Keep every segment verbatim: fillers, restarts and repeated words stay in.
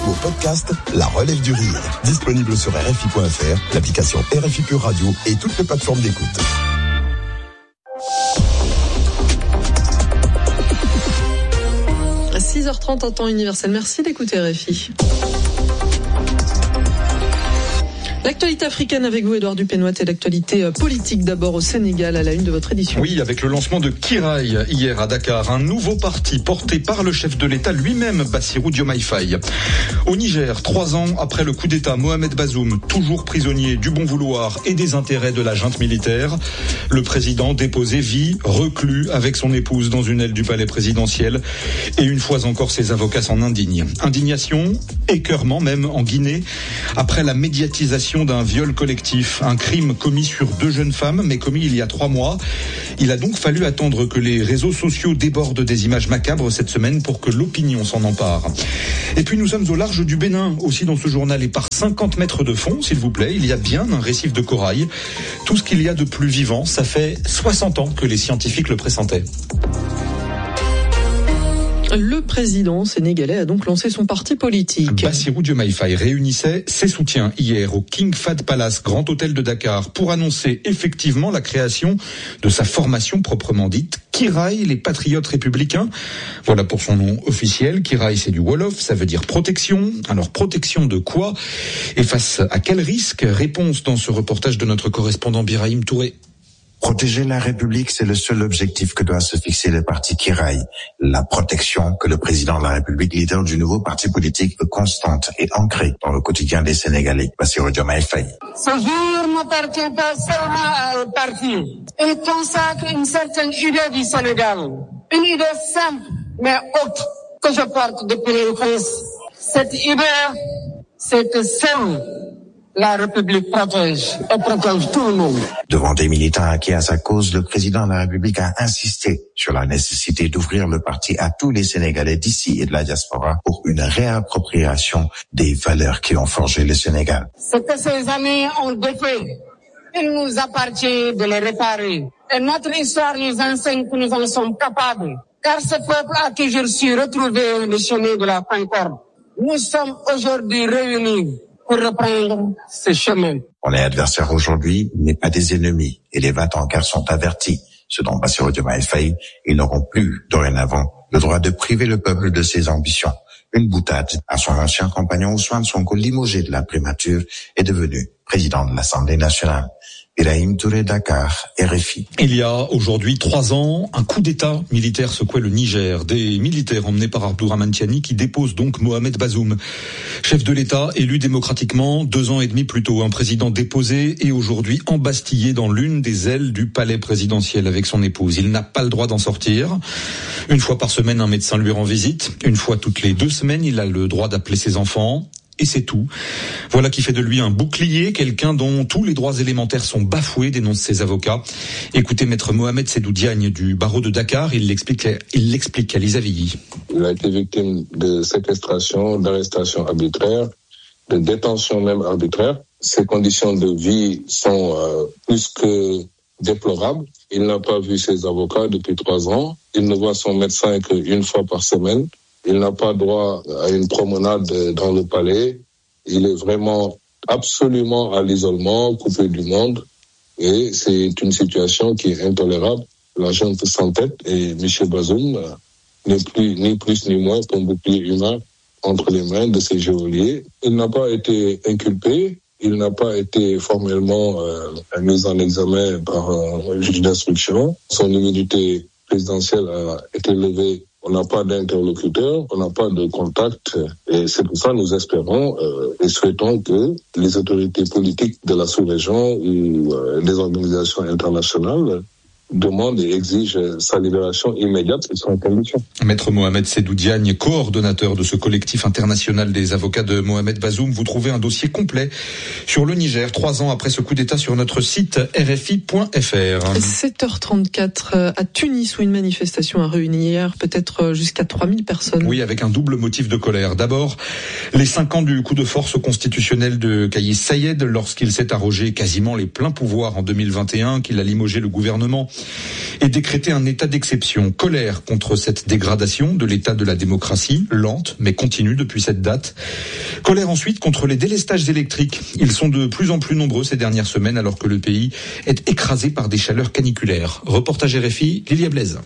ou au podcast La Relève du Rire. Disponible sur R F I point F R, l'application R F I Pure Radio et toutes les plateformes d'écoute. six heures trente en temps universel. Merci d'écouter R F I. L'actualité africaine avec vous, Édouard Dupénoit, et l'actualité politique d'abord au Sénégal à la une de votre édition. Oui, avec le lancement de Kiraï hier à Dakar, un nouveau parti porté par le chef de l'État lui-même, Bassirou Diomaye Faye. Au Niger, trois ans après le coup d'État, Mohamed Bazoum, toujours prisonnier du bon vouloir et des intérêts de la junte militaire. Le président déposé vit reclus avec son épouse dans une aile du palais présidentiel. Et une fois encore, ses avocats s'en indignent. Indignation, écœurement même en Guinée, après la médiatisation d'un viol collectif, un crime commis sur deux jeunes femmes, mais commis il y a trois mois. Il a donc fallu attendre que les réseaux sociaux débordent des images macabres cette semaine pour que l'opinion s'en empare. Et puis nous sommes au large du Bénin, aussi dans ce journal, et par cinquante mètres de fond, s'il vous plaît, il y a bien un récif de corail. Tout ce qu'il y a de plus vivant, ça fait soixante ans que les scientifiques le pressentaient. Le président sénégalais a donc lancé son parti politique. Bassirou Diomaye Faye réunissait ses soutiens hier au King Fahd Palace, grand hôtel de Dakar, pour annoncer effectivement la création de sa formation proprement dite, Kiraï, les patriotes républicains. Voilà pour son nom officiel. Kiraï, c'est du Wolof, ça veut dire protection. Alors protection de quoi? Et face à quel risque? Réponse dans ce reportage de notre correspondant Birahim Touré. Protéger la République, c'est le seul objectif que doit se fixer le parti Kiraï. La protection que le président de la République, leader du nouveau parti politique, veut constante et ancrée dans le quotidien des Sénégalais. Bassirou Diomaye Faye. Ce jour n'appartient pas seulement à un parti. Il consacre une certaine idée du Sénégal. Une idée simple, mais haute, que je porte depuis l'enfance. Cette idée, c'est que seule la République protège et protège tout le monde. Devant des militants acquis à sa cause, le président de la République a insisté sur la nécessité d'ouvrir le parti à tous les Sénégalais d'ici et de la diaspora pour une réappropriation des valeurs qui ont forgé le Sénégal. Ce que ces années ont défait, il nous appartient de les réparer. Et notre histoire nous enseigne que nous en sommes capables. Car ce peuple a toujours su retrouver le chemin de la concorde. Nous sommes aujourd'hui réunis pour reprendre ce chemin. On est adversaires aujourd'hui, mais pas des ennemis. Et les vingt ans car sont avertis. Ce dont Bassirou Diomaye Faye, ils n'auront plus, dorénavant, le droit de priver le peuple de ses ambitions. Une boutade à son ancien compagnon Ousmane Sonko, limogé de la primature, est devenu président de l'Assemblée nationale. Birahim Touré, Dakar, R F I. Il y a aujourd'hui trois ans, un coup d'État militaire secouait le Niger. Des militaires emmenés par Abdourahmane Tiani qui déposent donc Mohamed Bazoum. Chef de l'État, élu démocratiquement deux ans et demi plus tôt. Un président déposé et aujourd'hui embastillé dans l'une des ailes du palais présidentiel avec son épouse. Il n'a pas le droit d'en sortir. Une fois par semaine, un médecin lui rend visite. Une fois toutes les deux semaines, il a le droit d'appeler ses enfants. Et c'est tout. Voilà qui fait de lui un bouclier, quelqu'un dont tous les droits élémentaires sont bafoués, dénoncent ses avocats. Écoutez Maître Mohamed Sédou Diagne du barreau de Dakar, il l'explique, il l'explique à Lisa Villy. Il a été victime de séquestration, d'arrestation arbitraire, de détention même arbitraire. Ses conditions de vie sont euh, plus que déplorables. Il n'a pas vu ses avocats depuis trois ans. Il ne voit son médecin qu'une fois par semaine. Il n'a pas droit à une promenade dans le palais. Il est vraiment absolument à l'isolement, coupé du monde. Et c'est une situation qui est intolérable. La junte s'entête et M. Bazoum n'est plus ni plus ni moins qu'un bouclier humain entre les mains de ses geôliers. Il n'a pas été inculpé. Il n'a pas été formellement euh, mis en examen par un juge d'instruction. Son immunité présidentielle a été levée. On n'a pas d'interlocuteur, on n'a pas de contact, et c'est pour ça que nous espérons euh, et souhaitons que les autorités politiques de la sous-région ou euh, les organisations internationales demande et exige sa libération immédiate et sans condition. Maître Mohamed Sédou Diagne, coordonnateur de ce collectif international des avocats de Mohamed Bazoum, vous trouvez un dossier complet sur le Niger, trois ans après ce coup d'État, sur notre site R F I point F R. sept heures trente-quatre à Tunis, où une manifestation a réuni hier peut-être jusqu'à trois mille personnes. Oui, avec un double motif de colère. D'abord, les cinq ans du coup de force constitutionnel de Kais Saied, lorsqu'il s'est arrogé quasiment les pleins pouvoirs en deux mille vingt et un, qu'il a limogé le gouvernement et décréter un état d'exception. Colère contre cette dégradation de l'état de la démocratie, lente mais continue depuis cette date. Colère ensuite contre les délestages électriques. Ils sont de plus en plus nombreux ces dernières semaines alors que le pays est écrasé par des chaleurs caniculaires. Reportage R F I, Lilia Blaise.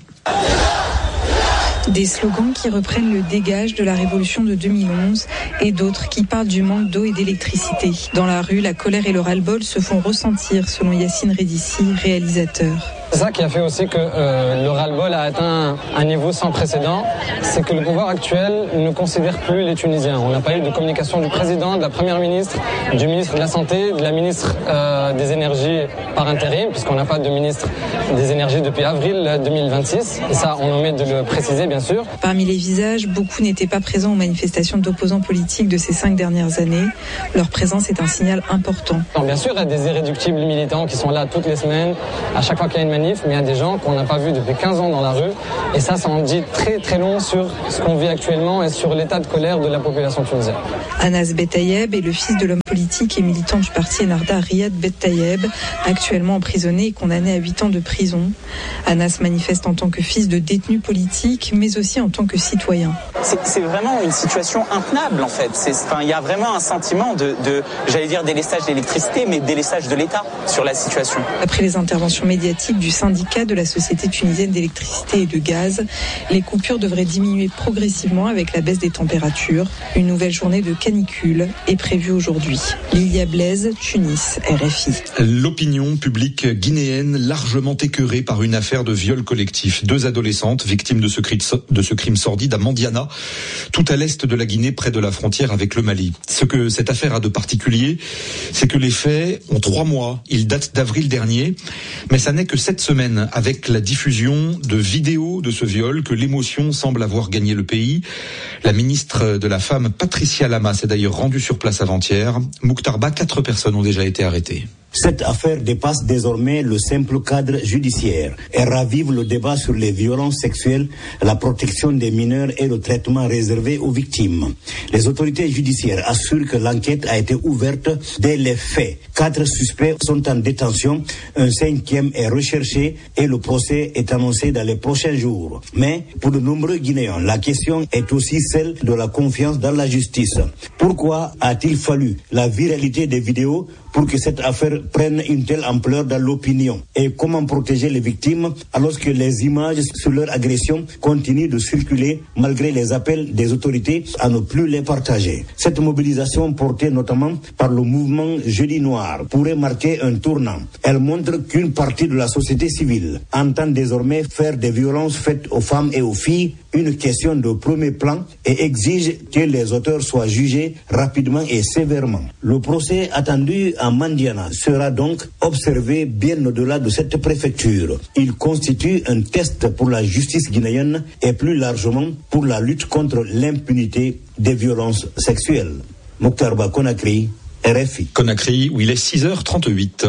Des slogans qui reprennent le dégage de la révolution de deux mille onze et d'autres qui parlent du manque d'eau et d'électricité. Dans la rue, la colère et le ras-le-bol se font ressentir, selon Yacine Redissi, réalisateur. C'est ça qui a fait aussi que euh, le ras-le-bol a atteint un niveau sans précédent. C'est que le pouvoir actuel ne considère plus les Tunisiens. On n'a pas eu de communication du président, de la première ministre, du ministre de la Santé, de la ministre euh, des Énergies par intérim, puisqu'on n'a pas de ministre des Énergies depuis avril deux mille vingt-six. Et ça, on omet de le préciser, bien sûr. Parmi les visages, beaucoup n'étaient pas présents aux manifestations d'opposants politiques de ces cinq dernières années. Leur présence est un signal important. Alors, bien sûr, il y a des irréductibles militants qui sont là toutes les semaines, à chaque fois qu'il y a une manif. Mais il y a des gens qu'on n'a pas vus depuis quinze ans dans la rue. Et ça, ça en dit très très long sur ce qu'on vit actuellement et sur l'état de colère de la population tunisienne. Anas Bettayeb est le fils de l'homme politique et militant du parti Ennahda, Riyad Bettayeb, actuellement emprisonné et condamné à huit ans de prison. Anas manifeste en tant que fils de détenu politique, mais aussi en tant que citoyen. C'est, c'est vraiment une situation intenable en fait. C'est, enfin, il y a vraiment un sentiment de, de, j'allais dire délestage d'électricité, mais délestage de l'État sur la situation. Après les interventions médiatiques du syndicat de la Société tunisienne d'électricité et de gaz, les coupures devraient diminuer progressivement avec la baisse des températures. Une nouvelle journée de canicule est prévue aujourd'hui. Lilia Blaise, Tunis, R F I. L'opinion publique guinéenne largement écœurée par une affaire de viol collectif. Deux adolescentes victimes de ce crime, de ce crime sordide à Mandiana, tout à l'est de la Guinée, près de la frontière avec le Mali. Ce que cette affaire a de particulier, c'est que les faits ont trois mois. Ils datent d'avril dernier, mais ça n'est que cette semaine, avec la diffusion de vidéos de ce viol, que l'émotion semble avoir gagné le pays. La ministre de la Femme, Patricia Lama, s'est d'ailleurs rendue sur place avant-hier. Mouktarba, quatre personnes ont déjà été arrêtées. Cette affaire dépasse désormais le simple cadre judiciaire. Elle ravive le débat sur les violences sexuelles, la protection des mineurs et le traitement réservé aux victimes. Les autorités judiciaires assurent que l'enquête a été ouverte dès les faits. Quatre suspects sont en détention, un cinquième est recherché et le procès est annoncé dans les prochains jours. Mais pour de nombreux Guinéens, la question est aussi celle de la confiance dans la justice. Pourquoi a-t-il fallu la viralité des vidéos pour que cette affaire prenne une telle ampleur dans l'opinion? Et comment protéger les victimes alors que les images sur leur agression continuent de circuler malgré les appels des autorités à ne plus les partager? Cette mobilisation portée notamment par le mouvement Jeudi Noir pourrait marquer un tournant. Elle montre qu'une partie de la société civile entend désormais faire des violences faites aux femmes et aux filles une question de premier plan et exige que les auteurs soient jugés rapidement et sévèrement. Le procès attendu à Mandiana sera donc observé bien au-delà de cette préfecture. Il constitue un test pour la justice guinéenne et plus largement pour la lutte contre l'impunité des violences sexuelles. Mokhtarba Conakry, R F I. Conakry, où il est six heures trente-huit.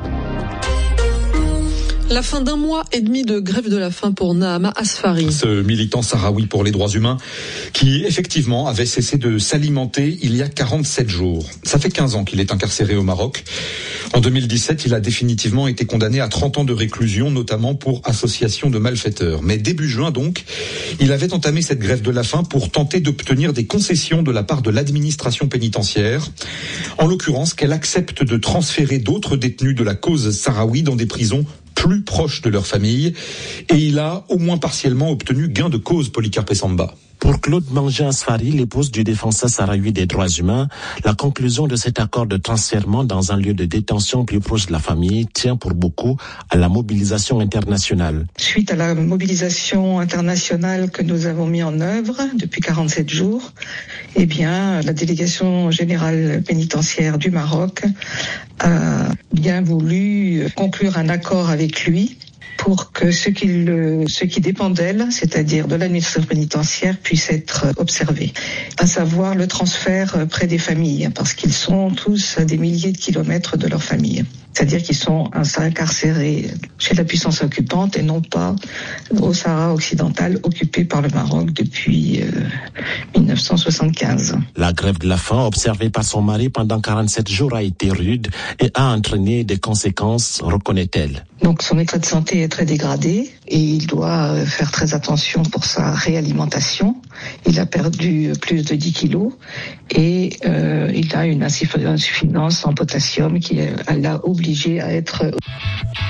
La fin d'un mois et demi de grève de la faim pour Nahama Asfari. Ce militant sahraoui pour les droits humains qui, effectivement, avait cessé de s'alimenter il y a quarante-sept jours. Ça fait quinze ans qu'il est incarcéré au Maroc. En deux mille dix-sept, il a définitivement été condamné à trente ans de réclusion, notamment pour association de malfaiteurs. Mais début juin, donc, il avait entamé cette grève de la faim pour tenter d'obtenir des concessions de la part de l'administration pénitentiaire. En l'occurrence, qu'elle accepte de transférer d'autres détenus de la cause sahraoui dans des prisons plus proches de leur famille, et il a au moins partiellement obtenu gain de cause, Polycarpe Samba. Pour Claude Mangé Asfari, l'épouse du défenseur sahraoui des droits humains, la conclusion de cet accord de transfèrement dans un lieu de détention plus proche de la famille tient pour beaucoup à la mobilisation internationale. Suite à la mobilisation internationale que nous avons mis en œuvre depuis quarante-sept jours, eh bien, la délégation générale pénitentiaire du Maroc a bien voulu conclure un accord avec lui pour que ce qui, le, ce qui dépend d'elle, c'est-à-dire de l'administration pénitentiaire, puisse être observé. À savoir le transfert près des familles, parce qu'ils sont tous à des milliers de kilomètres de leur famille. C'est-à-dire qu'ils sont incarcérés chez la puissance occupante et non pas au Sahara occidental occupé par le Maroc depuis euh, dix-neuf cent soixante-quinze. La grève de la faim observée par son mari pendant quarante-sept jours a été rude et a entraîné des conséquences, reconnaît-elle. Donc son état de santé est très dégradée et il doit faire très attention pour sa réalimentation. Il a perdu plus de dix kilos et euh, il a une insuffisance en potassium qui l'a obligé à être...